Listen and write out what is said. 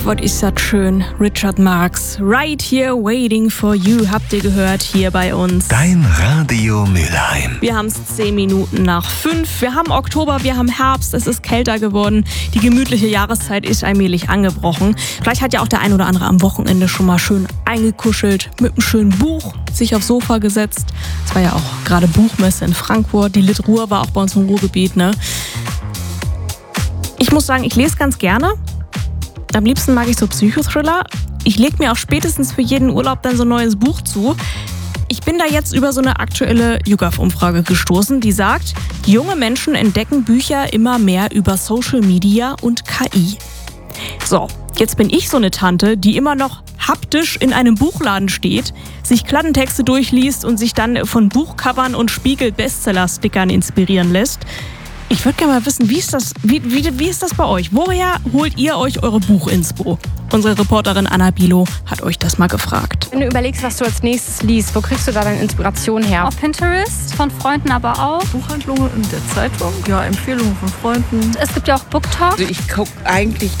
was ist das schön. Richard Marx, Right Here Waiting for You, habt ihr gehört hier bei uns. Dein Radio Mülheim. Wir haben es 10 Minuten nach 5. Wir haben Oktober, wir haben Herbst, es ist kälter geworden. Die gemütliche Jahreszeit ist allmählich angebrochen. Vielleicht hat ja auch der ein oder andere am Wochenende schon mal schön eingekuschelt, mit einem schönen Buch sich aufs Sofa gesetzt. Es war ja auch gerade Buchmesse in Frankfurt. Die Litruhr war auch bei uns im Ruhrgebiet, ne? Ich muss sagen, ich lese ganz gerne. Am liebsten mag ich so Psychothriller. Ich lege mir auch spätestens für jeden Urlaub dann so ein neues Buch zu. Ich bin da jetzt über so eine aktuelle YouGov-Umfrage gestoßen, die sagt, junge Menschen entdecken Bücher immer mehr über Social Media und KI. So, jetzt bin ich so eine Tante, die immer noch haptisch in einem Buchladen steht, sich Kladdentexte durchliest und sich dann von Buchcovern und Spiegel-Bestseller-Stickern inspirieren lässt. Ich würde gerne mal wissen, wie ist das bei euch? Woher holt ihr euch eure Buchinspo? Unsere Reporterin Anna Bilo hat euch das mal gefragt. Wenn du überlegst, was du als nächstes liest, wo kriegst du da deine Inspiration her? Auf Pinterest, von Freunden aber auch. Buchhandlungen in der Zeitung, ja, Empfehlungen von Freunden. Es gibt ja auch BookTok. Also ich gucke eigentlich